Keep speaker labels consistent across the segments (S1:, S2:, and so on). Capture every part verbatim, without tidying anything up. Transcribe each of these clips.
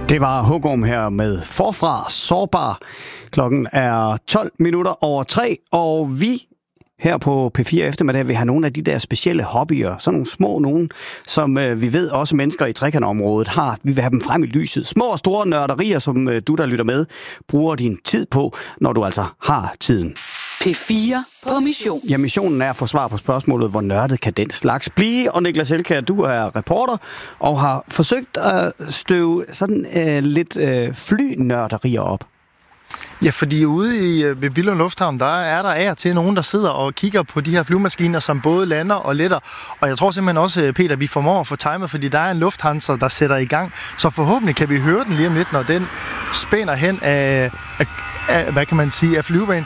S1: Det var Hugorm her med Forfra Sårbar. Klokken er tolv minutter over tre, og vi her på P fire eftermiddag vil have nogle af de der specielle hobbyer, sådan nogle små nogen, som øh, vi ved også mennesker i trekantområdet har. Vi vil have dem frem i lyset. Små og store nørderier, som øh, du, der lytter med, bruger din tid på, når du altså har tiden.
S2: P fire på mission.
S1: Ja, missionen er at få svar på spørgsmålet, hvor nørdet kan den slags blive. Og Niklas Elkjær, du er reporter og har forsøgt at støve sådan øh, lidt øh, flynørderier op.
S3: Ja, fordi ude i, ved Billund Lufthavn, der er der af til nogen, der sidder og kigger på de her flyvemaskiner, som både lander og letter. Og jeg tror simpelthen også, Peter, vi formår at få timet, fordi der er en Lufthansa, der sætter i gang. Så forhåbentlig kan vi høre den lige om lidt, når den spænder hen af, af, af hvad kan man sige, af flyvebanen.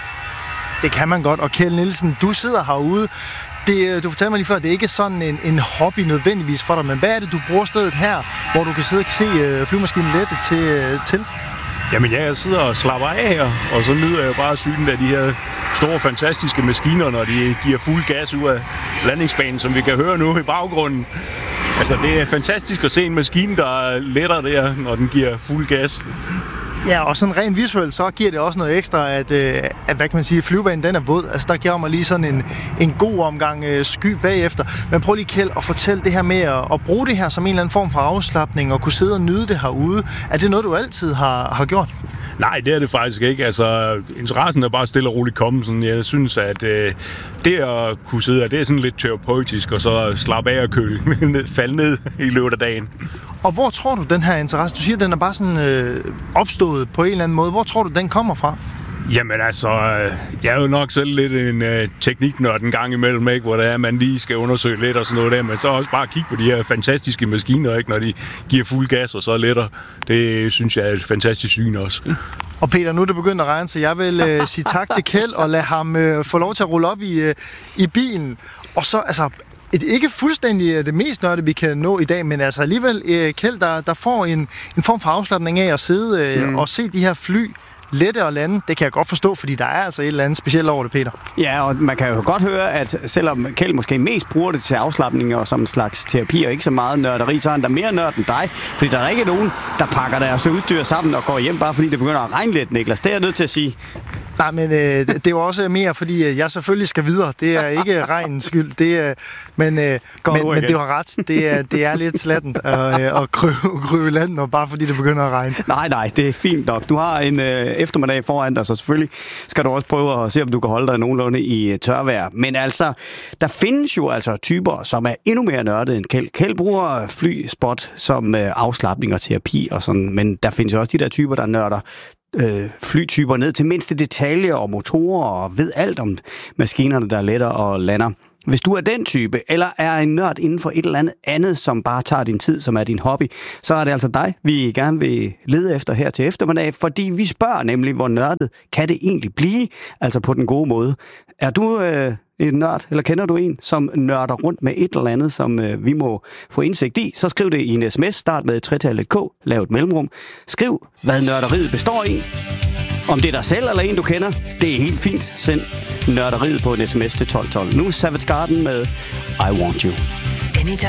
S3: Det kan man godt. Og Kjeld Nielsen, du sidder herude. Det, du fortalte mig lige før, det er ikke sådan en, en hobby nødvendigvis for dig, men hvad er det, du bruger stedet her, hvor du kan sidde og se flyvemaskinen lette til? til?
S4: Jamen ja, jeg sidder og slapper af her, og så nyder jeg jo bare synen af de her store, fantastiske maskiner, når de giver fuld gas ud af landingsbanen, som vi kan høre nu i baggrunden. Altså, det er fantastisk at se en maskine, der letter der, når den giver fuld gas.
S3: Ja, og sådan rent visuelt, så giver det også noget ekstra, at, at hvad kan man sige, flyvebanen den er våd. Altså, der giver mig lige sådan en, en god omgang øh, sky bagefter. Men prøv lige, Kjeld, at fortælle det her med at, at bruge det her som en eller anden form for afslapning, og kunne sidde og nyde det herude. Er det noget, du altid har, har gjort?
S4: Nej, det er det faktisk ikke. Altså, interessen er bare stille og roligt kommet. Sådan, jeg synes, at øh, det at kunne sidde her, det er sådan lidt terapeutisk, og så slappe af og køle, falde ned i løbet af dagen.
S3: Og hvor tror du, den her interesse, du siger, den er bare sådan øh, opstået på en eller anden måde. Hvor tror du, den kommer fra?
S4: Jamen altså, jeg er jo nok selv lidt en uh, tekniknørd en gang imellem, ikke? Hvor det er, man lige skal undersøge lidt og sådan noget der, men så også bare kigge på de her fantastiske maskiner, ikke? Når de giver fuld gas og så letter. Det synes jeg er et fantastisk syn også.
S3: Og Peter, nu er det begyndt at regne, så jeg vil øh, sige tak til Kjeld og lade ham øh, få lov til at rulle op i, øh, i bilen. Og så, altså, et, ikke fuldstændig det mest nørde, vi kan nå i dag, men altså alligevel, øh, Kjeld, der, der får en, en form for afslapning af at sidde øh, mm. og se de her fly lette og lande. Det kan jeg godt forstå, fordi der er altså et eller andet specielt over det, Peter.
S1: Ja, og man kan jo godt høre, at selvom Kjeld måske mest bruger det til afslapning og som en slags terapi, og ikke så meget nørderi, så er han der mere nørd end dig. Fordi der er ikke nogen, der pakker deres udstyr sammen og går hjem, bare fordi det begynder at regne lidt, Niklas. Det er jeg nødt til at sige.
S3: Nej, men øh, det er jo også mere, fordi jeg selvfølgelig skal videre. Det er ikke regnens skyld. Det er, men øh, men, men det var ret. Det er, det er lidt slatten at, at krybe, krybe land, og bare fordi det begynder at regne.
S1: Nej, nej, det er fint nok. Du har en øh, eftermiddag foran dig, så selvfølgelig skal du også prøve at se, om du kan holde dig nogenlunde i tørvejr. Men altså, der findes jo altså typer, som er endnu mere nørdede end Kjeld. Kjeld bruger flyspot som øh, afslapning og terapi og sådan, men der findes jo også de der typer, der nørder Øh, flytyper ned til mindste detaljer og motorer og ved alt om maskinerne, der letter og lander. Hvis du er den type, eller er en nørd inden for et eller andet andet, som bare tager din tid, som er din hobby, så er det altså dig, vi gerne vil lede efter her til eftermiddag, fordi vi spørger nemlig, hvor nørdet kan det egentlig blive, altså på den gode måde. Er du øh, en nørd, eller kender du en, som nørder rundt med et eller andet, som øh, vi må få indsigt i, så skriv det i en sms, start med tretallet K, lav et mellemrum, skriv, hvad nørderiet består i. Om det er dig selv eller en, du kender, det er helt fint. Send nørderiet på en sms til tolv tolv. Nu Savage Garden med I Want You.